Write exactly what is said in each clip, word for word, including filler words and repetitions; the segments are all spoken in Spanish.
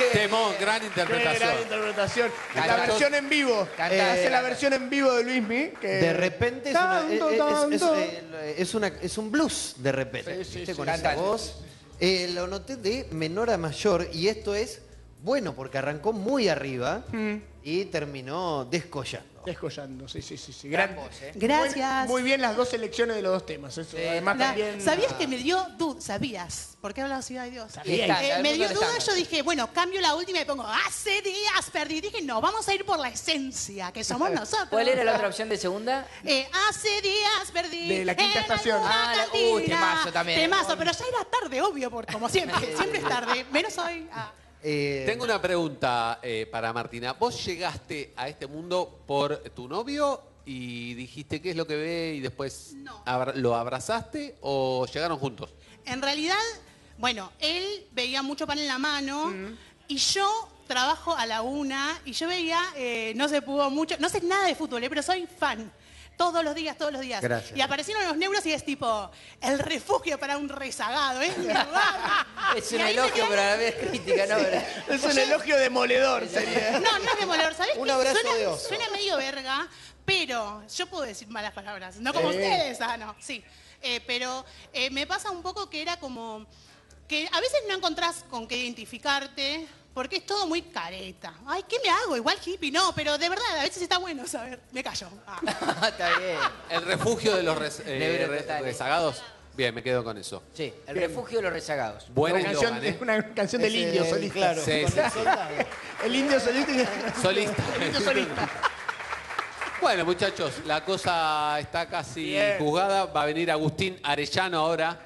Temón, gran interpretación. Gran interpretación. La Muchachos. versión en vivo. Canta. Eh, hace la versión en vivo de Luismi. Que... De repente es, una- Tanto, es- es- es- tanto. eh, es una- es un blues de repente. Sí, sí, ¿viste? sí. Con esa Cantante. voz. Eh, lo noté de menor a mayor y esto es bueno porque arrancó muy arriba y terminó descollando. Descollando, sí, sí, sí. sí. Gran Gran voz, ¿eh? Gracias. Muy, muy bien las dos selecciones de los dos temas. Eso. Además La- también... ¿Sabías que me dio duda? ¿Sabías? ¿Por qué hablaba así? Ay, Dios. Bien. Eh, me dio Algunos duda, están. yo dije, bueno, cambio la última y pongo, hace días perdí. Dije, no, vamos a ir por la esencia, que somos nosotros. ¿Cuál era la otra opción de segunda? Eh, hace días perdí. De la quinta en estación. alguna Ah, la- cantina. uh, temazo también. Temazo, pero ya era tarde, obvio, porque como siempre, siempre es tarde. Menos hoy. Ah. Eh, Tengo una pregunta eh, para Martina. ¿Vos llegaste a este mundo por tu novio y dijiste qué es lo que ve y después No. abra- lo abrazaste o llegaron juntos? En realidad, bueno, él veía mucho Pan en la Mano y yo trabajo a la una y yo veía, eh, no se pudo mucho, no sé nada de fútbol, eh, pero soy fan. Todos los días, todos los días. Gracias. Y aparecieron los neuros y es tipo, el refugio para un rezagado, ¿eh? Mi lugar. Es Y un ahí me elogio, quedé- pero a la vez crítica, ¿no? Es un elogio demoledor, sería. No, no es demoledor, ¿sabes Un qué? abrazo suena, de oso. suena medio verga, pero yo puedo decir malas palabras, no como Sí. ustedes, ah, no, sí. Eh, pero eh, me pasa un poco que era como que a veces no encontrás con qué identificarte, porque es todo muy careta. Ay, ¿qué me hago? Igual hippie, no, pero de verdad, a veces está bueno saber. Me callo. Ah. Está bien. ¿El refugio de los res- eh, Negro re- total. rezagados? Bien, me quedo con eso. Sí, el refugio de los rezagados. Buena Una canción, eslogan, ¿eh? es una canción del ese- indio solista. Claro, Sí, con sí, el sí. soldado. El indio solista. Solista. El indio solista. Bueno, muchachos, la cosa está casi Bien. juzgada. Va a venir Agustín Arellano ahora.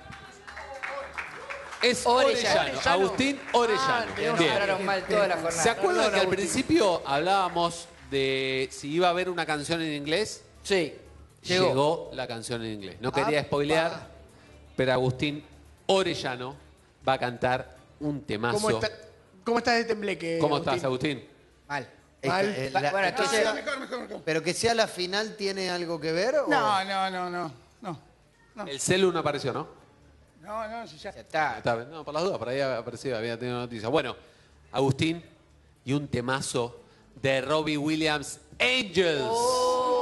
Es Orellano. Orellano. Agustín Orellano. Ah, Nos Bien. hablaron mal toda la jornada. ¿Se acuerdan Perdón, que al Agustín. principio hablábamos de si iba a haber una canción en inglés? Sí, Llegó, llegó. la canción en inglés. No quería spoilear, pero Agustín Orellano va a cantar un temazo. ¿Cómo está, ¿Cómo estás de tembleque? ¿Cómo estás, Agustín? Agustín? Mal. Mal. Eh, Va- la- bueno, que entonces- sea- Mejor, mejor, mejor. pero que sea la final tiene algo que ver o No, no, no, no. No, no, El celu no apareció, ¿no? no, no, si ya. Ya está. Está bien. No, por las dudas, por ahí apareció, había tenido noticias. Bueno, Agustín y un temazo de Robbie Williams, Angels.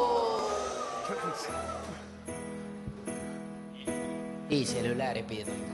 Y celulares pidiendo.